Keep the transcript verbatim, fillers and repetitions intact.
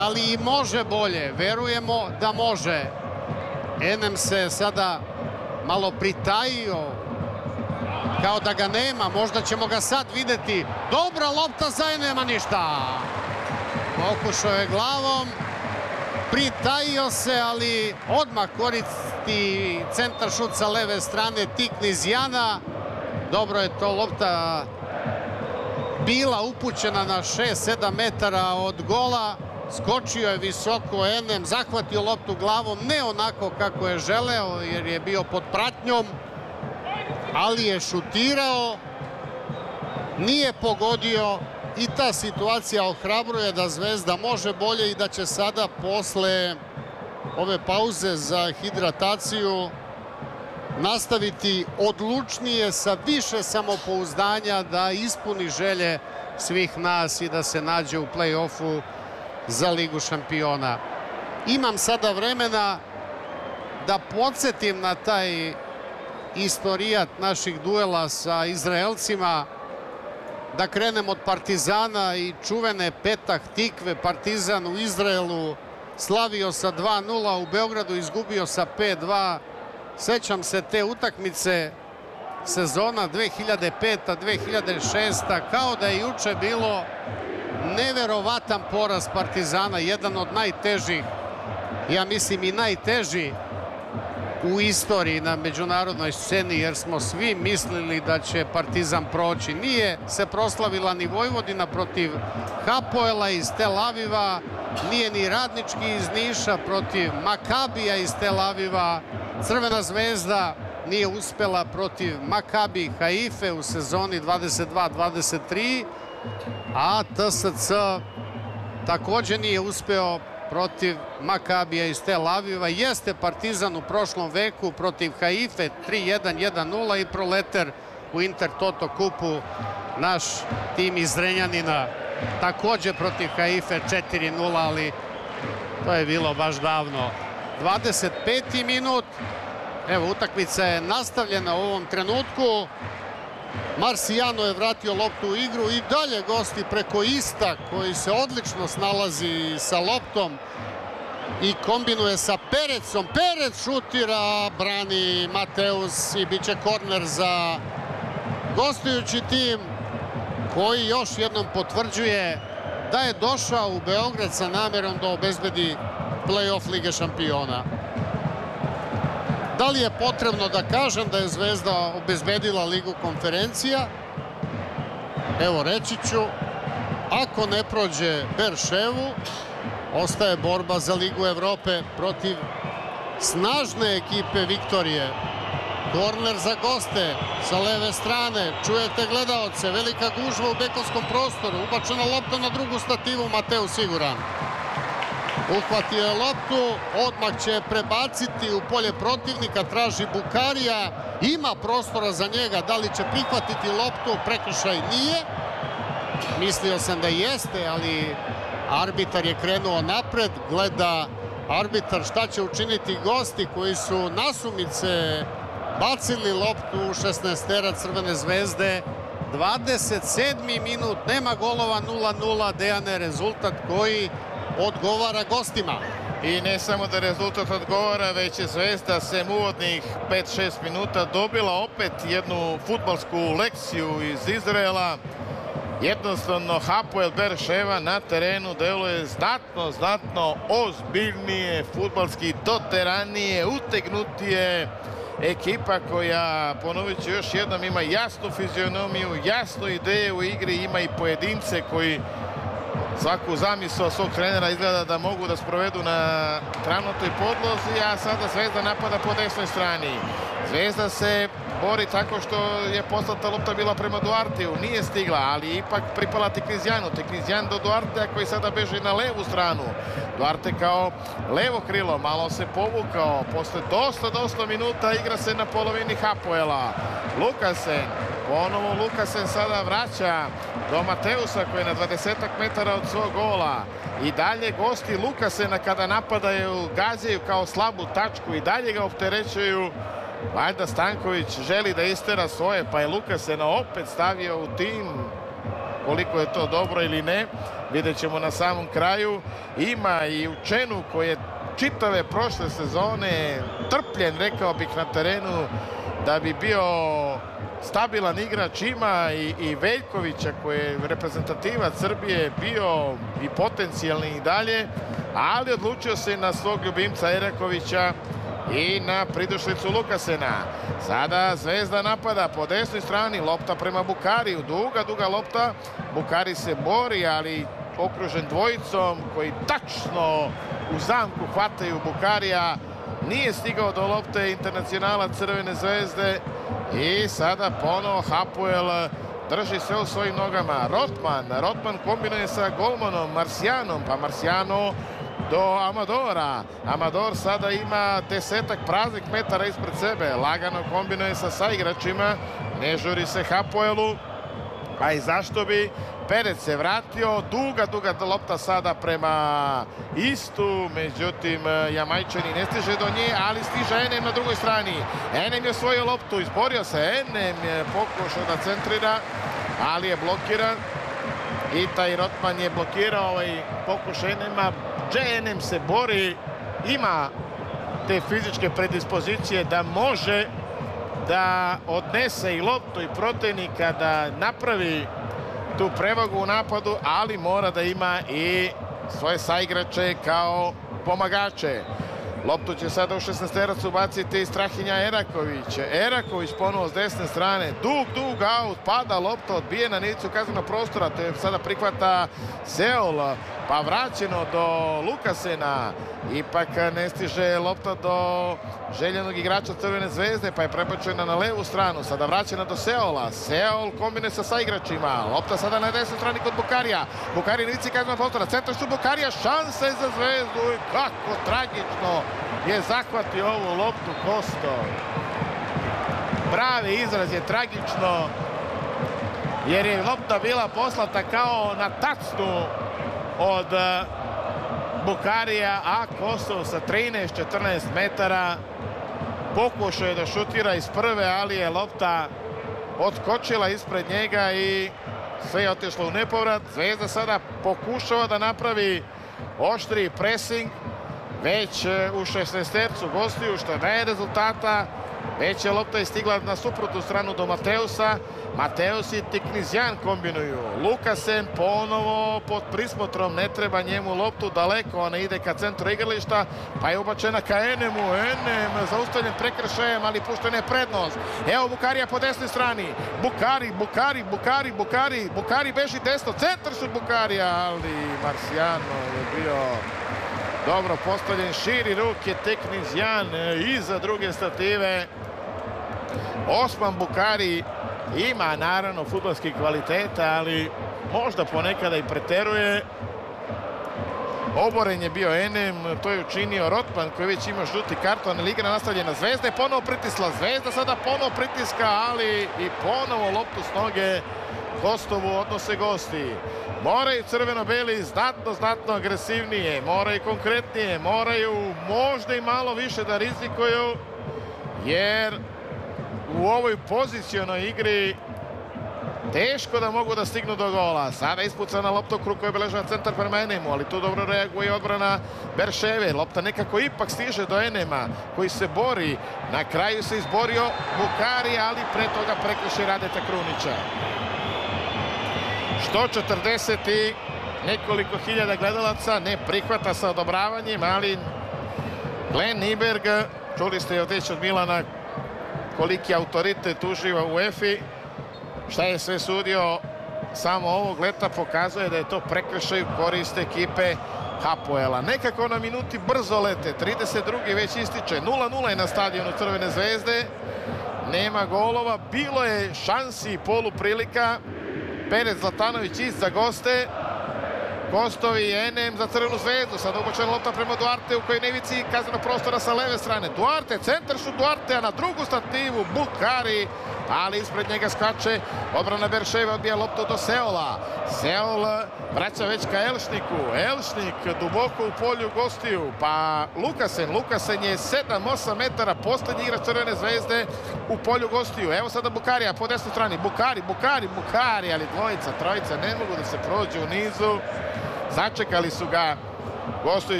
ali i može bolje. Verujemo da može. Enem se sada malo pritajio, kao da ga nema. Možda ćemo ga sad videti. Dobra lopta za Enema, ništa. Pokušao je glavom, pritajio se, ali odmah koristi centar šut sa leve strane Tiknizijana. Dobro je to lopta bila upućena na šest sedam metara od gola. Skočio je visoko Enem, zahvatio loptu glavom, ne onako kako je želeo jer je bio pod pratnjom, ali je šutirao, nije pogodio i ta situacija ohrabruje da Zvezda može bolje i da će sada posle ove pauze za hidrataciju nastaviti odlučnije sa više samopouzdanja da ispuni želje svih nas i da se nađe u play-offu za Ligu šampiona. Imam sada vremena da podsjetim na taj istorijat naših duela sa Izraelcima, da krenem od Partizana i čuvene Petah Tikve. Partizan u Izraelu slavio sa dva nula, u Beogradu izgubio sa pet dva. Sećam se te utakmice, sezona dve hiljade peta dve hiljade šesta, kao da je juče bilo. Neverovatan poraz Partizana, jedan od najtežih, ja mislim i najteži u istoriji na međunarodnoj sceni, jer smo svi mislili da će Partizan proći. Nije se proslavila ni Vojvodina protiv Hapoela iz Tel Aviva, nije ni Radnički iz Niša protiv Makabija iz Tel Aviva. Crvena zvezda nije uspela protiv Makabi Haife u sezoni dvadeset dva dvadeset tri, a T S C također nije uspeo protiv Makabija iz Tel Aviva. Jeste Partizan u prošlom veku protiv Haife tri jedan jedan nula i Proleter u Intertoto kupu, naš tim iz Zrenjanina, također protiv Haife četiri nula, ali to je bilo baš davno. dvadeset peti minut, evo utakmica je nastavljena u ovom trenutku. Marsijano je vratio loptu u igru i dalje gosti preko Ista, koji se odlično snalazi sa loptom i kombinuje sa Perecom. Perec šutira, brani Mateus i bit će korner za gostujući tim, koji još jednom potvrđuje da je došao u Beograd sa namjerom da obezbedi play-off Lige šampiona. Da li je potrebno da kažem da je Zvezda obezbedila Ligu konferencija? Evo, reći ću, ako ne prođe Berševu, ostaje borba za Ligu Evrope protiv snažne ekipe Viktorije. Korner za goste sa leve strane, čujete gledaoce, velika gužva u bekovskom prostoru, ubačena lopta na drugu stativu, Mateu siguran. Uhvatio je loptu, odmah će prebaciti u polje protivnika, traži Bukarija, ima prostora za njega, da li će prihvatiti loptu, prekršaj nije. Mislio sam da jeste, ali arbitar je krenuo napred, gleda arbitar šta će učiniti gosti koji su nasumice bacili loptu u šesnaestera Crvene zvezde. dvadeset sedmi minut, nema golova, nula nula, Dejane, rezultat koji odgovara gostima. I ne samo da rezultat odgovara, već je Zvezda sem uvodnih pet šest minuta dobila opet jednu fudbalsku lekciju iz Izraela. Jednostavno, Hapoel Berševa na terenu deluje znatno, znatno ozbiljnije, fudbalski doteranije, utegnutije. Ekipa koja, ponovit ću još jednom, ima jasnu fizionomiju, jasnu ideju u igri, ima i pojedince koji svaku zamisao svog trenera izgleda da mogu da sprovedu na travnatoj podlozi, a sada Zvezda napada po desnoj strani. Zvezda se bori tako što je poslata lopta bila prema Duarteu, nije stigla, ali ipak pripala Tiknizijanu. Tiknizijan do Duartea koji sada beži na levu stranu. Duarte kao levo krilo, malo se povukao, posle dosta, dosta minuta igra se na polovini Hapoela. Lukasen, ponovo Lukasen sada vraća do Mateusa koji je na dvadesetak metara od svog gola. I dalje gosti Lukasena kada napadaju, gađaju kao slabu tačku i dalje ga opterećuju. Valjda Stanković želi da istera svoje, pa je Lukasena opet stavio u tim. koliko je to dobro ili ne, vidjet ćemo na samom kraju. Ima i Učenu koji je čitave prošle sezone trpljen, rekao bih, na terenu da bi bio stabilan igrač. Ima i, i Veljkovića koji je reprezentativac Srbije, bio i potencijalni i dalje, ali odlučio se na svog ljubimca Erakovića i na pridošlicu Lukasena. Sada Zvezda napada po desnoj strani, lopta prema Bukariju, duga, duga lopta. Bukari se bori, ali okružen dvojicom koji tačno u zamku hvataju Bukarija. Nije stigao do lopte internacionala Crvene Zvezde i sada ponovo Hapoel drži sve u svojim nogama. Rotman, Rotman kombinuje sa golmanom Marcijanom, pa Marcijano do Amadora. Amador sada ima desetak praznih metara ispred sebe. Lagano kombinuje sa saigračima. Ne žuri se Hapoelu. A i zašto bi? Perec se vratio. Duga, duga lopta sada prema Istu. Međutim, Jamajčani ne stiže do nje, ali stiže Enem na drugoj strani. Enem je osvojio loptu. Izborio se. Enem je pokušao da centrira, ali je blokiran. I taj Rotman je blokirao ovaj pokušaj Enema. Enem se bori, ima te fizičke predispozicije da može da odnese i loptu i protivnika, da napravi tu prevagu u napadu, ali mora da ima i svoje saigrače kao pomagače. Loptu će sada u šesnaesterac ubaciti Strahinja Eraković. Eraković ponovo s desne strane. Dug, dug aut. Pada lopta, odbije na nicu kaznenog prostora. To je sada prihvata Seol. Pa vraćeno do Lukasena. Ipak ne stiže lopta do željenog igrača Crvene Zvezde, pa je prebačena na levu stranu. Sada vraćena do Seola. Seol kombinuje sa saigračima. Lopta sada na desnoj strani kod Bukarija. Bukarija na nici kaznenog prostora. Centar šut Bukarija. Šansa je za Zvezdu. I kako tragično je zahvatio ovu loptu Kosto. Pravi izraz je tragično, jer je lopta bila poslata kao na tacnu od Bukarija, a Kosto sa trinaest četrnaest metara pokušao je da šutira iz prve, ali je lopta odskočila ispred njega i sve je otišlo u nepovrat. Zvezda sada pokušava da napravi oštri presing, već u šesnaestercu gostiju, što daje rezultata. Već je lopta stigla na suprotnu stranu do Mateusa. Mateus i Tiknizjan kombinuju. Lukasen ponovo pod prismotrom, ne treba njemu loptu, daleko ona ide ka centru igrališta, pa je ubačena ka Enemu. Enem zaustavljen prekršajem, ali puštena je prednost. Evo Bukarija po desnoj strani. Bukari, Bukari, Bukari, Bukari, Bukari beži desno, centar šut Bukarija, ali Marcijano je bio dobro postavljen, širi ruke Teknizjan iza druge stative. Osman Bukari ima naravno fudbalskih kvaliteta, ali možda ponekada i preteruje. Oboren je bio Enem, to je učinio Rotman koji već ima žuti karton, ali igra nastavljena. Zvezda je ponovo pritisla, Zvezda sada ponovo pritiska, ali i ponovo loptu s noge Kostovu odnose gosti. Moraju crveno-beli znatno, znatno agresivnije, moraju konkretnije, moraju možda i malo više da rizikuju, jer u ovoj pozicionoj igri teško da mogu da stignu do gola. Sada ispucana lopta u krug koji obeležava centar prema Enemu, ali tu dobro reaguje odbrana Berševe. Lopta nekako ipak stiže do Enema koji se bori. Na kraju se izborio Bukari, ali pre toga prekrši Radeta Krunića. sto četrdeset i nekoliko hiljada gledalaca ne prihvata sa odobravanjem, ali Glenn Nyberg, čuli ste je već od Milana koliki autoritet uživa u UEFA-i, šta je sve sudio samo ovog leta, pokazuje da je to prekršaj u korist ekipe Hapoela. Nekako na minuti brzo lete, trideset drugi već ističe, nula nula je na stadionu Crvene Zvezde, nema golova, bilo je šansi i poluprilika. Perec Zlatanović iz za goste. Kostovi i Enem za Crvenu Zvezdu. Sada ubačena lopta prema Duarteu koji ne vici kaznenog prostora sa leve strane. Duarte, centar šut Duartea na drugu stativu. Bukari, ali ispred njega skače odbrana Berševe, odbija loptu do Seola. Seol vraća već ka Elšniku. Elšnik duboko u polju gostiju, pa Lukasen. Lukasen je sedam osam metara, posljednji igrač Crvene zvezde u polju gostiju. Evo sada Bukarija po desnoj strani. Bukari, Bukari, Bukari, ali dvojica, trojica ne mogu da se prođu u nizu. Začekali su ga gostujući